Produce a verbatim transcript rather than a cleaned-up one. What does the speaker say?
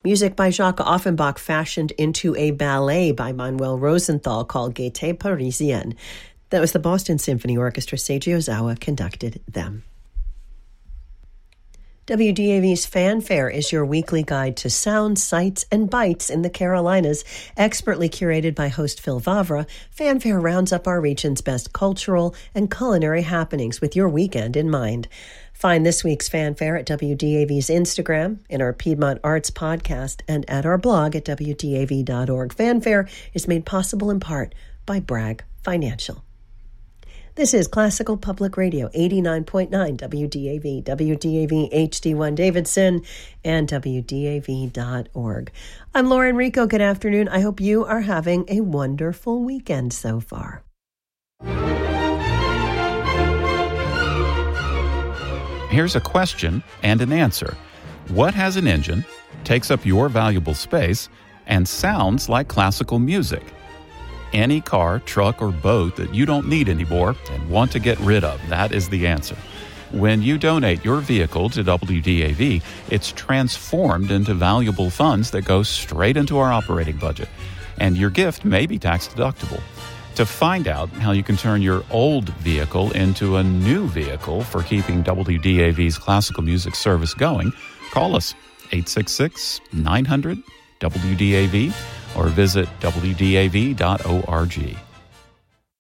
Music by Jacques Offenbach fashioned into a ballet by Manuel Rosenthal called Gaieté Parisienne. That was the Boston Symphony Orchestra. Seiji Ozawa conducted them. W D A V's Fanfare is your weekly guide to sounds, sights, and bites in the Carolinas. Expertly curated by host Phil Vavra, Fanfare rounds up our region's best cultural and culinary happenings with your weekend in mind. Find this week's Fanfare at W D A V's Instagram, in our Piedmont Arts podcast, and at our blog at W D A V dot org. Fanfare is made possible in part by Bragg Financial. This is Classical Public Radio, eighty-nine point nine W D A V, W D A V H D one Davidson, and W D A V dot org. I'm Lauren Rico. Good afternoon. I hope you are having a wonderful weekend so far. Here's a question and an answer. What has an engine, takes up your valuable space, and sounds like classical music? Any car, truck, or boat that you don't need anymore and want to get rid of, that is the answer. When you donate your vehicle to W D A V, it's transformed into valuable funds that go straight into our operating budget. And your gift may be tax deductible. To find out how you can turn your old vehicle into a new vehicle for keeping W D A V's classical music service going, call us eight six six, nine hundred, W D A V or visit W D A V dot org.